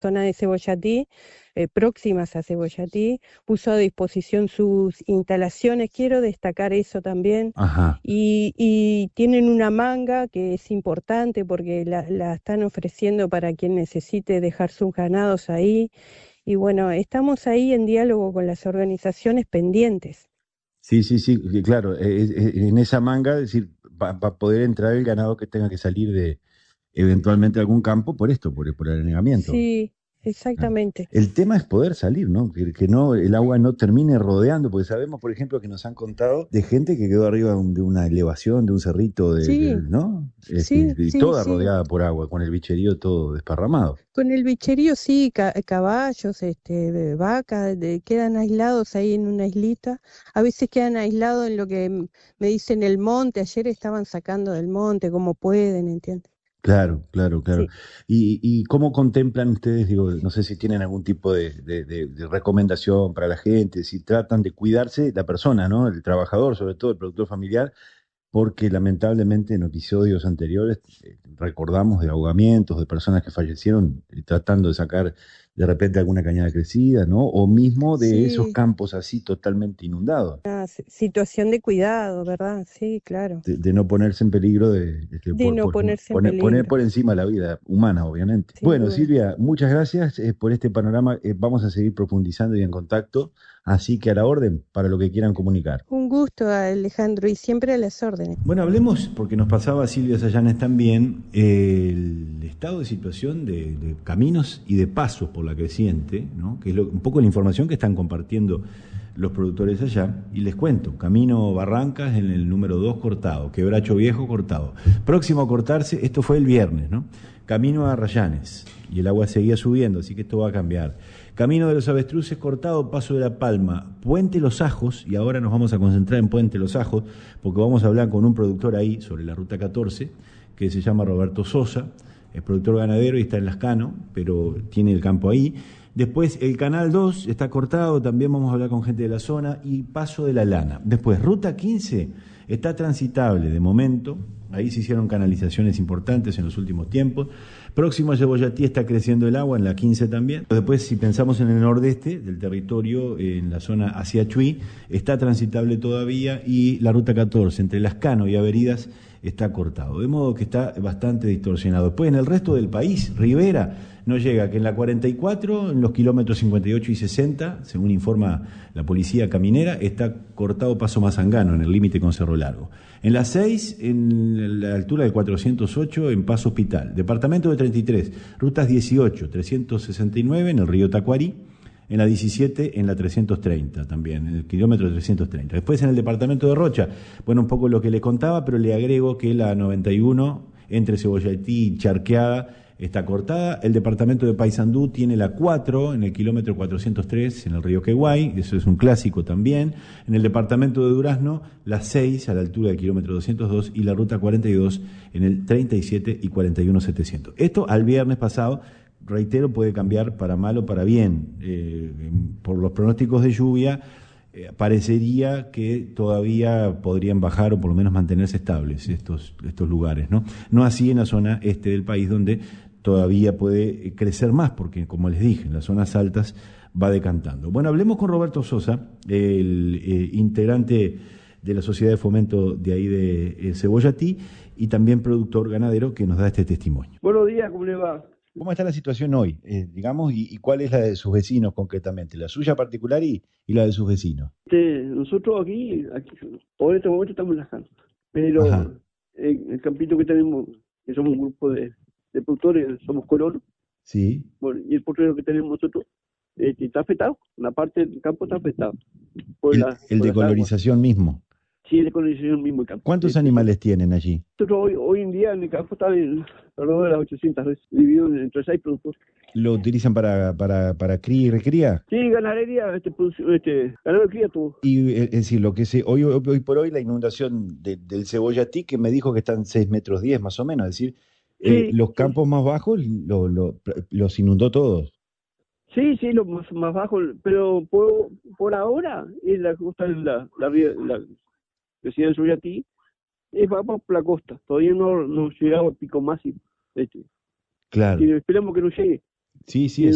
zona de Cebollatí, próximas a Cebollatí, puso a disposición sus instalaciones, quiero destacar eso también, Ajá. y tienen una manga que es importante porque la están ofreciendo para quien necesite dejar sus ganados ahí, y bueno, estamos ahí en diálogo con las organizaciones pendientes. Sí, sí, sí, que claro, en esa manga, es decir, va a poder entrar el ganado que tenga que salir de eventualmente algún campo por esto, por el anegamiento. Sí, Claro. exactamente. El tema es poder salir, ¿no? Que no, el agua no termine rodeando, porque sabemos, por ejemplo, que nos han contado de gente que quedó arriba de una elevación, de un cerrito, Sí, ¿no? sí, Y sí, toda sí. rodeada por agua, con el bicherío todo desparramado. Con el bicherío sí, caballos, vacas, quedan aislados ahí en una islita. A veces quedan aislados en lo que me dicen el monte. Ayer estaban sacando del monte como pueden, ¿entiendes? Claro, claro, claro. Sí. Y cómo contemplan ustedes? Digo, no sé si tienen algún tipo de recomendación para la gente, si tratan de cuidarse la persona, ¿no? El trabajador, sobre todo el productor familiar, porque lamentablemente en episodios anteriores recordamos de ahogamientos, de personas que fallecieron tratando de sacar de repente alguna cañada crecida, ¿no? O mismo de esos Sí, campos así totalmente inundados, una situación de cuidado, ¿verdad? Sí, claro. de no ponerse en peligro De no ponerse en poner peligro, por encima la vida humana, obviamente. sin Bueno, duda. Silvia, muchas gracias por este panorama. Vamos a seguir profundizando y en contacto, así que a la orden para lo que quieran comunicar. Un gusto, Alejandro, y siempre a las órdenes. Bueno, hablemos, porque nos pasaba Silvia Sayanes también, el estado de situación de caminos y de pasos por la creciente, ¿no? Que es un poco la información que están compartiendo los productores allá. Y les cuento, Camino Barrancas en el número 2 cortado, Quebracho Viejo cortado. Próximo a cortarse, esto fue el viernes, ¿no? Camino a Rayanes, y el agua seguía subiendo, así que esto va a cambiar. Camino de los Avestruces cortado, Paso de la Palma, Puente Los Ajos, y ahora nos vamos a concentrar en Puente Los Ajos, porque vamos a hablar con un productor ahí sobre la Ruta 14, que se llama Roberto Sosa, es productor ganadero y está en Lascano, pero tiene el campo ahí. Después el Canal 2 está cortado, también vamos a hablar con gente de la zona, y Paso de la Lana. Después, Ruta 15 está transitable de momento, ahí se hicieron canalizaciones importantes en los últimos tiempos. Próximo a Cebollatí está creciendo el agua, en la 15 también. Después, si pensamos en el nordeste del territorio, en la zona hacia Chuy, está transitable todavía, y la Ruta 14 entre Lascano y Averidas está cortado, de modo que está bastante distorsionado. Después, en el resto del país, Rivera no llega, que en la 44, en los kilómetros 58 y 60, según informa la policía caminera, está cortado Paso Mazangano, en el límite con Cerro Largo. En la 6, en la altura del 408, en Paso Hospital. Departamento de 33, rutas 18, 369, en el río Tacuarí. En la 17, en la 330 también, en el kilómetro 330. Después en el departamento de Rocha, bueno, un poco lo que le contaba, pero le agrego que la 91, entre Cebollatí y Charqueada, está cortada. El departamento de Paysandú tiene la 4 en el kilómetro 403 en el río Queguay, eso es un clásico también. En el departamento de Durazno, la 6 a la altura del kilómetro 202 y la ruta 42 en el 37 y 41.700. Esto al viernes pasado, reitero, puede cambiar para mal o para bien. Por los pronósticos de lluvia, parecería que todavía podrían bajar o por lo menos mantenerse estables estos lugares, ¿no? No así en la zona este del país, donde todavía puede crecer más, porque como les dije, en las zonas altas va decantando. Bueno, hablemos con Roberto Sosa, el integrante de la Sociedad de Fomento de ahí de Cebollatí y también productor ganadero, que nos da este testimonio. Buenos días, ¿cómo le va? ¿Cómo está la situación hoy, digamos, y cuál es la de sus vecinos concretamente? La suya particular y la de sus vecinos. Nosotros aquí, por este momento estamos en las casas, Ajá, pero en el campito que tenemos, que somos un grupo de productores, somos colonos, sí. bueno, y el potrero que tenemos nosotros está afectado, una parte del campo está afectada El por de las aguas, colonización mismo. sí, de colonización mismo el campo. ¿Cuántos animales tienen allí? Nosotros hoy en día en el campo está alrededor de las 800 veces, dividido entre 6 productores. ¿Lo utilizan para cría y recría? Sí, ganadería, ganado de cría tuvo. Y es decir, lo que hoy por hoy la inundación del Cebollatí, que me dijo que están 6,10 m más o menos, es decir, Sí, los sí. campos más bajos los inundó todos. Sí, sí, lo más bajo, pero por ahora es la costa de la residencia de Suyatí, vamos por la costa, todavía no llegamos al pico máximo, Claro. y esperemos que no llegue. Sí, sí, Y